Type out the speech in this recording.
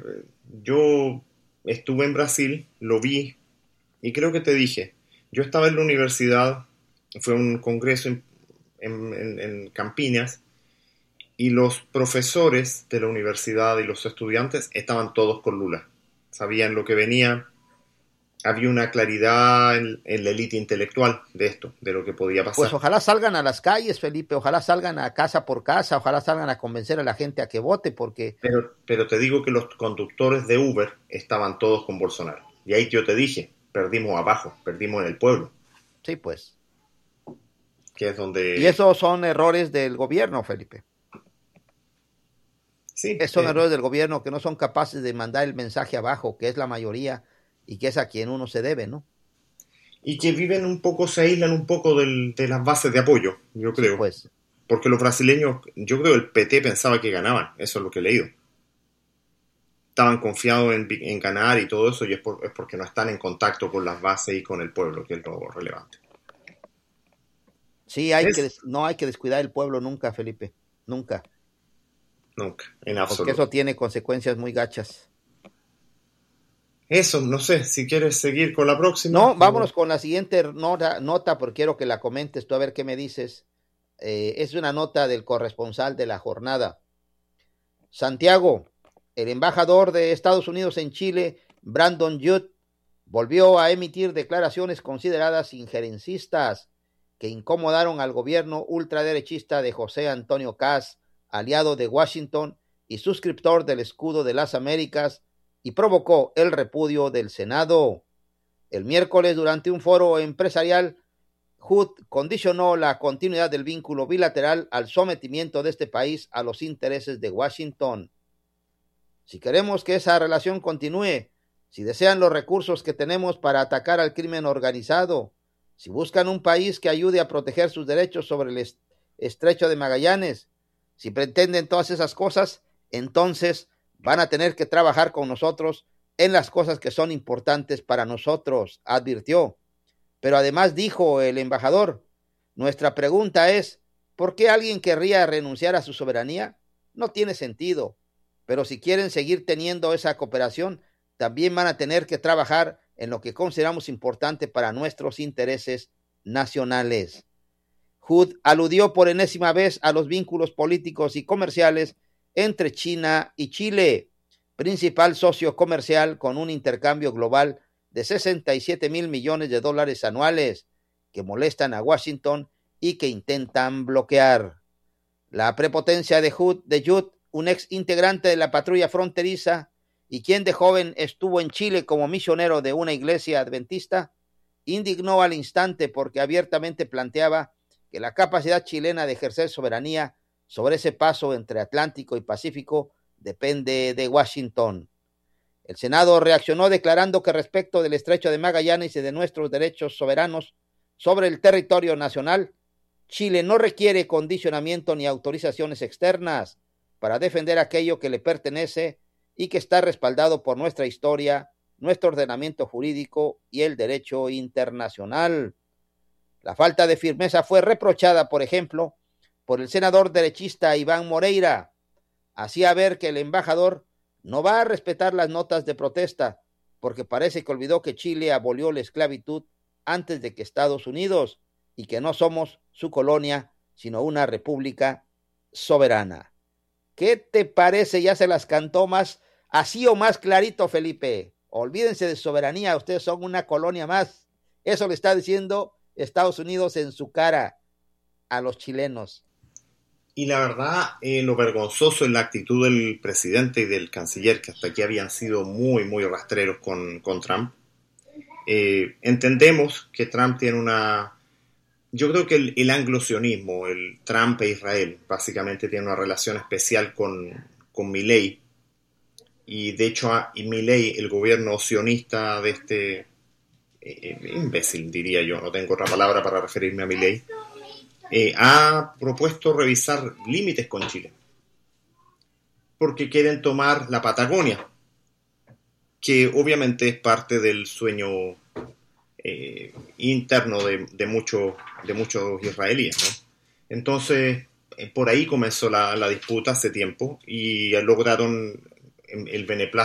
yo estuve en Brasil, lo vi y creo que te dije, yo estaba en la universidad, fue un congreso en Campinas y los profesores de la universidad y los estudiantes estaban todos con Lula, sabían lo que venía, había una claridad en la élite intelectual de esto, de lo que podía Pues pasar. ojalá salgan a las calles, Felipe, ojalá salgan a casa por casa, ojalá salgan a convencer a la gente a que vote, porque Pero te digo que los conductores de Uber estaban todos con Bolsonaro. Y ahí yo te dije, perdimos abajo, perdimos en el pueblo, sí, pues. que es Y donde... esos son errores del gobierno, Felipe. Sí, Esos son errores del gobierno que no son capaces de mandar el mensaje abajo, que es la mayoría y que es a quien uno se debe, ¿no? y que viven un poco, se aíslan un poco de las bases de apoyo, yo Sí, creo. pues. Porque los brasileños, yo creo que el PT pensaba que ganaban, eso es lo que he leído. Estaban confiados en ganar y todo eso, y es porque no están en contacto con las bases y con el pueblo, que es lo relevante. Sí, ¿Ves? no hay que descuidar el pueblo nunca, Felipe, nunca, Nunca, en porque eso absoluto. tiene consecuencias muy gachas. Eso, no sé, si quieres seguir con la próxima. No, vámonos con la siguiente nota, porque quiero que la comentes tú a ver qué me dices. Es una nota del corresponsal de la jornada. Santiago, el embajador de Estados Unidos en Chile, Brandon Judd, volvió a emitir declaraciones consideradas injerencistas que incomodaron al gobierno ultraderechista de José Antonio Kast, aliado de Washington y suscriptor del escudo de las Américas, y provocó el repudio del Senado. El miércoles, durante un foro empresarial, Hood condicionó la continuidad del vínculo bilateral al sometimiento de este país a los intereses de Washington. Si queremos que esa relación continúe, si desean los recursos que tenemos para atacar al crimen organizado, si buscan un país que ayude a proteger sus derechos sobre el estrecho de Magallanes, si pretenden todas esas cosas, entonces van a tener que trabajar con nosotros en las cosas que son importantes para nosotros, advirtió. Pero además dijo el embajador, nuestra pregunta es, ¿por qué alguien querría renunciar a su soberanía? No tiene sentido. Pero si quieren seguir teniendo esa cooperación, también van a tener que trabajar en lo que consideramos importante para nuestros intereses nacionales. Hood aludió por enésima vez a los vínculos políticos y comerciales entre China y Chile, principal socio comercial con un intercambio global de 67 mil millones de dólares anuales, que molestan a Washington y que intentan bloquear. La prepotencia de Judd, un ex integrante de la patrulla fronteriza y quien de joven estuvo en Chile como misionero de una iglesia adventista, indignó al instante porque abiertamente planteaba que la capacidad chilena de ejercer soberanía sobre ese paso entre Atlántico y Pacífico depende de Washington. El Senado reaccionó declarando que respecto del estrecho de Magallanes y de nuestros derechos soberanos sobre el territorio nacional, Chile no requiere condicionamiento ni autorizaciones externas para defender aquello que le pertenece y que está respaldado por nuestra historia, nuestro ordenamiento jurídico y el derecho internacional. La falta de firmeza fue reprochada, por ejemplo, por el senador derechista Iván Moreira. Hacía ver que el embajador no va a respetar las notas de protesta porque parece que olvidó que Chile abolió la esclavitud antes de que Estados Unidos y que no somos su colonia, sino una república soberana. ¿Qué te parece? Ya se las cantó más así o más clarito, Felipe. Olvídense de soberanía, ustedes son una colonia más. Eso le está diciendo Estados Unidos en su cara a los chilenos. Y la verdad, lo vergonzoso es la actitud del presidente y del canciller, que hasta aquí habían sido muy, muy rastreros con Trump. Entendemos que Trump tiene una... Yo creo que el anglosionismo, el Trump e Israel, básicamente tiene una relación especial con Milei. Y de hecho, y Milei, el gobierno sionista de este imbécil, diría yo, no tengo otra palabra para referirme a Milei, ha propuesto revisar límites con Chile, porque quieren tomar la Patagonia, que obviamente es parte del sueño interno de muchos israelíes, ¿no? Entonces, por ahí comenzó la disputa hace tiempo y lograron el beneplácito